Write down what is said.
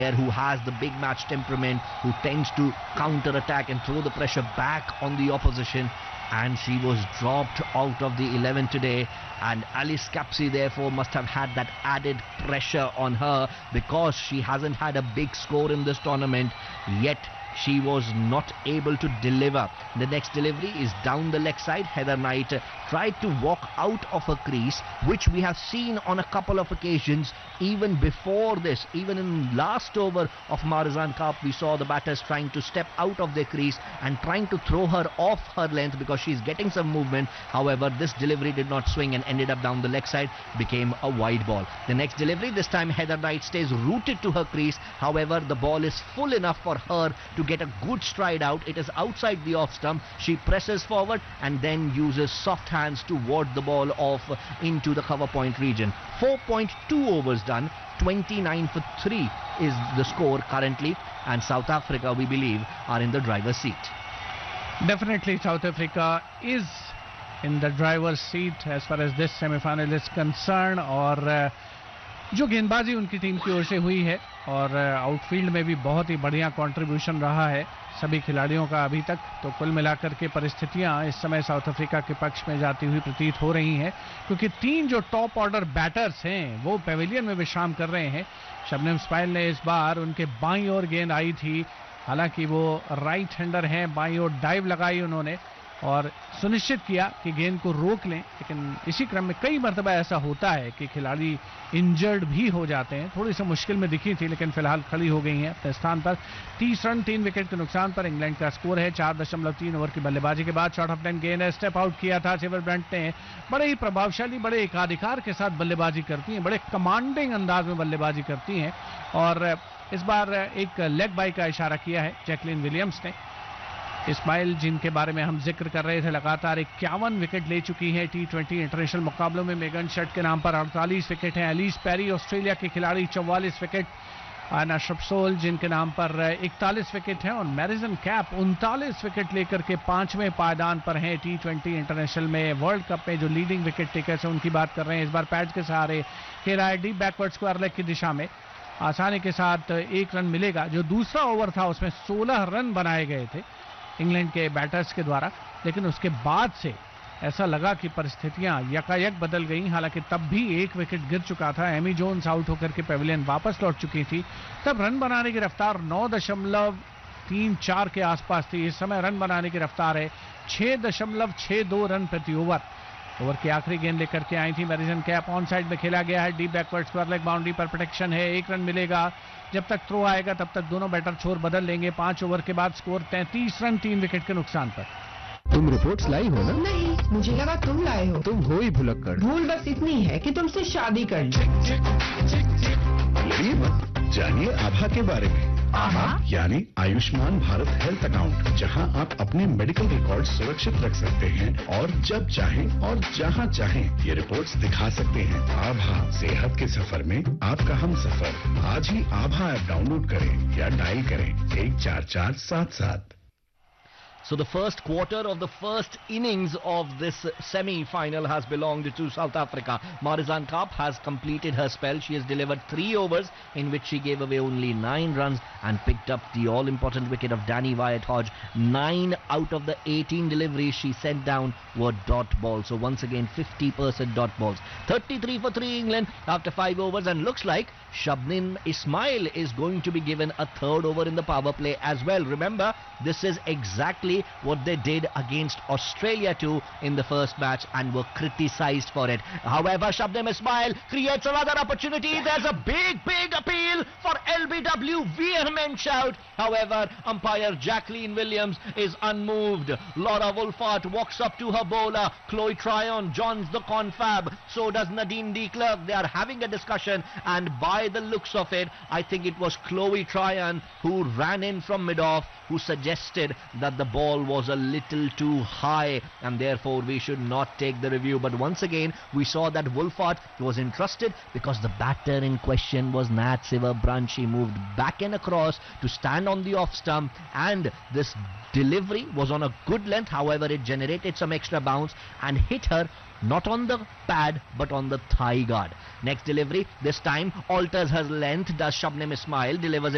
who has the big match temperament, who tends to counter-attack and throw the pressure back on the opposition. And she was dropped out of the 11 today, and Alice Capsey therefore must have had that added pressure on her because she hasn't had a big score in this tournament yet. She was not able to deliver. The next delivery is down the leg side. Heather Knight tried to walk out of her crease, which we have seen on a couple of occasions even before this. Even in last over of Marizanne Cup, we saw the batters trying to step out of their crease and trying to throw her off her length because she's getting some movement. However, this delivery did not swing and ended up down the leg side, became a wide ball. The next delivery, this time Heather Knight stays rooted to her crease. However, the ball is full enough for her to get a good stride out. It is outside the off stump. She presses forward and then uses soft hands to ward the ball off into the cover point region. 4.2 overs done. 29 for 3 is the score currently, and South Africa, we believe, are in the driver's seat. Definitely South Africa is in the driver's seat as far as this semi-final is concerned. और जो गेंदबाजी उनकी team की ओर से हुई है और outfield में भी बहुत ही बढ़िया कंट्रीब्यूशन रहा है सभी खिलाड़ियों का अभी तक, तो कुल मिलाकर के परिस्थितियां इस समय साउथ अफ्रीका के पक्ष में जाती हुई प्रतीत हो रही हैं, क्योंकि 3 जो टॉप ऑर्डर बैटर्स हैं वो पेविलियन में विश्राम कर रहे हैं। शबनम इस्माइल ने इस बार उनके बाईं ओर गेंद आई थी, हालांकि वो राइट हैंडर हैं, बाईं ओर डाइव लगाई उन्होंने और सुनिश्चित किया कि गेंद को रोक लें, लेकिन इसी क्रम में कई मरतबा ऐसा होता है कि खिलाड़ी इंजर्ड भी हो जाते हैं। थोड़ी सी मुश्किल में दिखी थी लेकिन फिलहाल खड़ी हो गई हैं अपने स्थान पर। 30 रन 3 विकेट के नुकसान पर इंग्लैंड का स्कोर है। 4.3 ओवर की बल्लेबाजी के बाद शॉर्ट ऑफ लेंथ गेंद है, स्टेप आउट किया था सिल्वर ब्रंट ने। बड़े ही प्रभावशाली, बड़े एकाधिकार के साथ बल्लेबाजी करती हैं, बड़े कमांडिंग अंदाज में बल्लेबाजी करती हैं और इस बार एक लेग बाई का इशारा किया है जैकलिन विलियम्स ने। इस्माइल, जिनके बारे में हम जिक्र कर रहे थे, लगातार 51 विकेट ले चुकी है T20 इंटरनेशनल मुकाबलों में। मेगन शट के नाम पर 48 विकेट हैं। एलिस पेरी ऑस्ट्रेलिया के खिलाड़ी 44 विकेट। आना शप्सोल, जिनके नाम पर 41 विकेट हैं और मैरिसन कैप 39 विकेट लेकर के 5वें पायदान पर हैं T20 इंटरनेशनल में। वर्ल्ड कप में जो लीडिंग विकेट टेकर्स हैं उनकी बात कर रहे हैं। इस बार पैड्स के सहारे खेला है डीप बैकवर्ड स्क्वायर लेग की दिशा में, आसानी के साथ 1 रन मिलेगा। जो दूसरा ओवर था उसमें 16 रन बनाए गए थे इंग्लैंड के बैटर्स के द्वारा, लेकिन उसके बाद से ऐसा लगा कि परिस्थितियां यकायक बदल गई। हालांकि तब भी 1 विकेट गिर चुका था, एमी जोन्स आउट होकर के पेविलियन वापस लौट चुकी थी। तब रन बनाने की रफ्तार 9.34 के आसपास थी। इस समय रन बनाने की रफ्तार है 6.62 रन प्रति ओवर। ओवर की आखिरी गेंद लेकर के आई थी मैरिसन कैप, ऑन साइड में खेला गया है, deep backward square leg boundary पर प्रोटेक्शन है। 1 रन मिलेगा। जब तक थ्रो आएगा तब तक दोनों बैटर छोर बदल लेंगे। 5 ओवर के बाद स्कोर 33 रन 3 विकेट के नुकसान पर। तुम रिपोर्ट्स लाई हो ना? नहीं, मुझे लगा तुम लाए हो। तुम हो ही भुलक्कड़। भूल बस इतनी है कि तुमसे शादी कर ली। लड़िए मत, जानिए आभा के बारे में। आभा यानी आयुष्मान भारत हेल्थ अकाउंट, जहां आप अपने मेडिकल रिकॉर्ड सुरक्षित रख सकते हैं और जब चाहें और जहां चाहें ये रिपोर्ट्स दिखा सकते हैं। आभा, सेहत के सफर में आपका हम सफर। आज ही आभा ऐप डाउनलोड करें या डायल करें 14477। So the first quarter of the first innings of this semi-final has belonged to South Africa. Marizanne Kapp has completed her spell. She has delivered 3 overs in which she gave away only 9 runs and picked up the all-important wicket of Danny Wyatt-Hodge. 9 out of the 18 deliveries she sent down were dot balls. So once again 50% dot balls. 33 for 3 England after 5 overs, and looks like Shabnim Ismail is going to be given a 3rd over in the power play as well. Remember, this is exactly what they did against Australia too in the first match and were criticized for it. However, Shabnim Ismail creates another opportunity. There's a big appeal for LBW, vehement shout. However, umpire Jacqueline Williams is unmoved. Laura Wolfart walks up to her bowler Chloe Tryon, joins the confab. So does Nadine de Klerk. They are having a discussion, and by the looks of it, I think it was Chloe Tryon who ran in from mid-off, who suggested that the ball was a little too high and therefore we should not take the review. But once again we saw that Wolfart was entrusted because the batter in question was Nat Sivabrant. She moved back and across to stand on the off stump, and this delivery was on a good length. However, it generated some extra bounce and hit her not on the pad but on the thigh guard. Next delivery, this time alters her length, does Shabnim Ismail, delivers it